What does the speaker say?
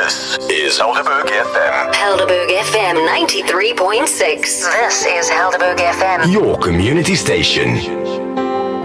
This is Helderberg FM. Helderberg FM 93.6. This is Helderberg FM. Your community station.